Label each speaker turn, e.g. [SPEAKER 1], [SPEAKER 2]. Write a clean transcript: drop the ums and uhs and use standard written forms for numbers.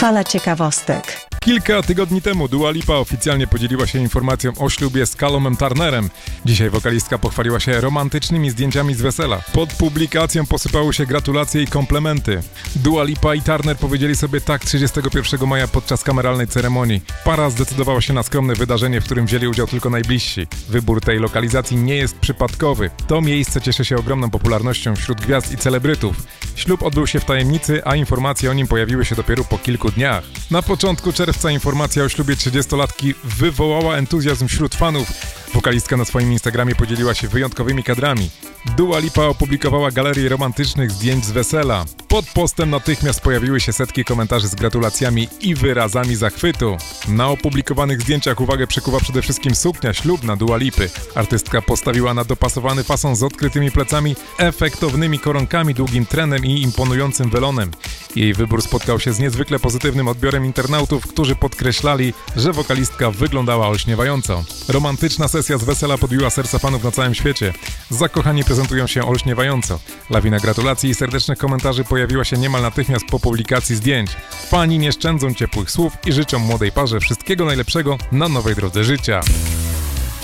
[SPEAKER 1] Fala ciekawostek.
[SPEAKER 2] Kilka tygodni temu Dua Lipa oficjalnie podzieliła się informacją o ślubie z Callumem Turnerem. Dzisiaj wokalistka pochwaliła się romantycznymi zdjęciami z wesela. Pod publikacją posypały się gratulacje i komplementy. Dua Lipa i Turner powiedzieli sobie tak 31 maja podczas kameralnej ceremonii. Para zdecydowała się na skromne wydarzenie, w którym wzięli udział tylko najbliżsi. Wybór tej lokalizacji nie jest przypadkowy. To miejsce cieszy się ogromną popularnością wśród gwiazd i celebrytów. Ślub odbył się w tajemnicy, a informacje o nim pojawiły się dopiero po kilku dniach. Na początku czerwca informacja o ślubie 30-latki wywołała entuzjazm wśród fanów. Wokalistka na swoim Instagramie podzieliła się wyjątkowymi kadrami. Dua Lipa opublikowała galerię romantycznych zdjęć z wesela. Pod postem natychmiast pojawiły się setki komentarzy z gratulacjami i wyrazami zachwytu. Na opublikowanych zdjęciach uwagę przykuwa przede wszystkim suknia ślubna Dua Lipy. Artystka postawiła na dopasowany fason z odkrytymi plecami, efektownymi koronkami, długim trenem i imponującym welonem. Jej wybór spotkał się z niezwykle pozytywnym odbiorem internautów, którzy podkreślali, że wokalistka wyglądała olśniewająco. Romantyczna sesja z wesela podbiła serca fanów na całym świecie. Zakochani prezentują się olśniewająco. Lawina gratulacji i serdecznych komentarzy pojawiła się niemal natychmiast po publikacji zdjęć. Fani nie szczędzą ciepłych słów i życzą młodej parze wszystkiego najlepszego na nowej drodze życia.